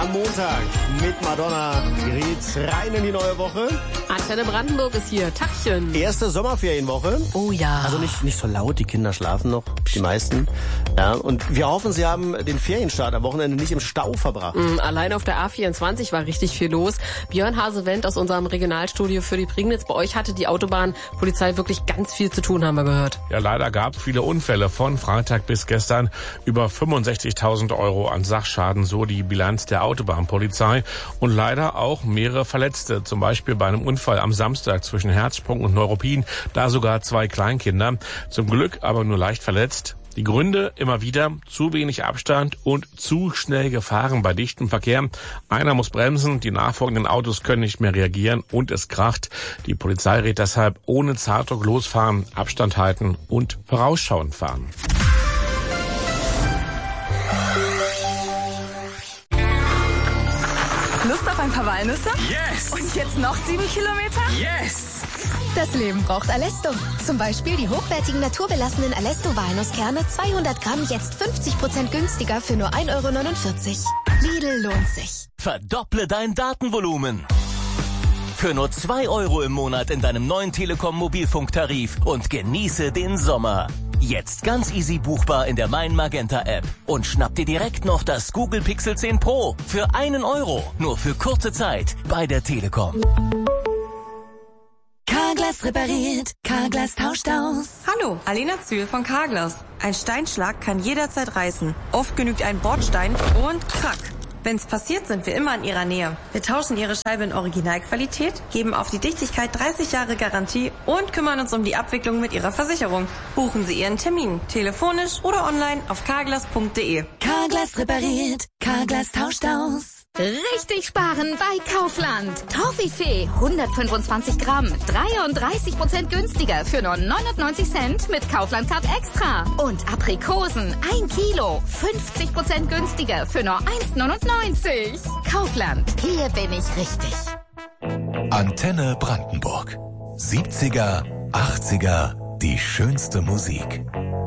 Am Montag mit Madonna geht's rein in die neue Woche. Antenne Brandenburg ist hier. Tachchen. Erste Sommerferienwoche. Oh ja. Also nicht so laut, die Kinder schlafen noch, die meisten. Ja, und wir hoffen, Sie haben den Ferienstart am Wochenende nicht im Stau verbracht. Allein auf der A24 war richtig viel los. Björn Hase-Wendt aus unserem Regionalstudio für die Prignitz. Bei euch hatte die Autobahnpolizei wirklich ganz viel zu tun, haben wir gehört. Ja, leider gab es viele Unfälle von Freitag bis gestern. Über 65.000 Euro an Sachschaden, so die Bilanz der Autobahnpolizei. Und leider auch mehrere Verletzte. Zum Beispiel bei einem Unfall am Samstag zwischen Herzsprung und Neuruppin. Da sogar 2 Kleinkinder. Zum Glück aber nur leicht verletzt. Die Gründe immer wieder zu wenig Abstand und zu schnell gefahren bei dichtem Verkehr. Einer muss bremsen, die nachfolgenden Autos können nicht mehr reagieren und es kracht. Die Polizei rät deshalb ohne Zeitdruck losfahren, Abstand halten und vorausschauend fahren. Lust auf ein paar Walnüsse? Yes! Und jetzt noch 7 Kilometer? Yes! Das Leben braucht Alesto. Zum Beispiel die hochwertigen naturbelassenen Alesto-Walnusskerne 200 Gramm jetzt 50% günstiger für nur 1,49 €. Lidl lohnt sich. Verdopple dein Datenvolumen. Für nur 2 € im Monat in deinem neuen Telekom-Mobilfunktarif und genieße den Sommer. Jetzt ganz easy buchbar in der Mein Magenta App. Und schnapp dir direkt noch das Google Pixel 10 Pro für 1 €. Nur für kurze Zeit bei der Telekom. Carglass repariert, Carglass tauscht aus. Hallo, Alena Zühl von Carglass. Ein Steinschlag kann jederzeit reißen. Oft genügt ein Bordstein und krack. Wenn's passiert, sind wir immer in Ihrer Nähe. Wir tauschen Ihre Scheibe in Originalqualität, geben auf die Dichtigkeit 30 Jahre Garantie und kümmern uns um die Abwicklung mit Ihrer Versicherung. Buchen Sie Ihren Termin, telefonisch oder online auf carglass.de. Carglass repariert, Carglass tauscht aus. Richtig sparen bei Kaufland. Toffifee 125 Gramm, 33% günstiger für nur 99 Cent mit Kaufland Card Extra. Und Aprikosen 1 Kilo, 50% günstiger für nur 1,99. Kaufland, hier bin ich richtig. Antenne Brandenburg. 70er, 80er, die schönste Musik.